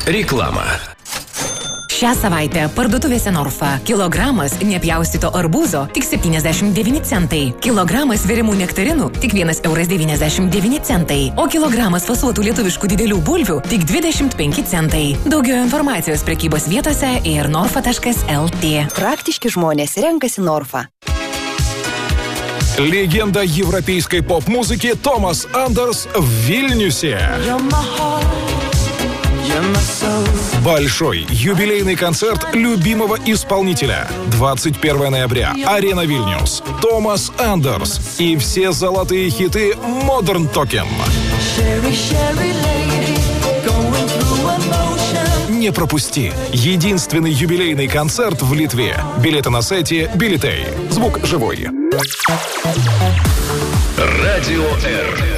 Reklama. Šią savaitę parduotuvėse Norfa. Kilogramas nepjaustyto arbūzo tik 79 centai. Kilogramas virimų nektarinų tik 1,99 centai. O kilogramas fasuotų lietuviškų didelių bulvių tik 25 centai. Daugiau informacijos prekybos vietose ir norfa.lt. Praktiški žmonės renkasi Norfa. Легенда европейской поп-музыки Томас Андерс в Вильнюсе. Большой юбилейный концерт любимого исполнителя. 21 ноября. Арена Вильнюс. Томас Андерс и все золотые хиты Modern Talking. Не пропусти. Единственный юбилейный концерт в Литве. Билеты на сайте Билетей. Звук живой. Радио Р.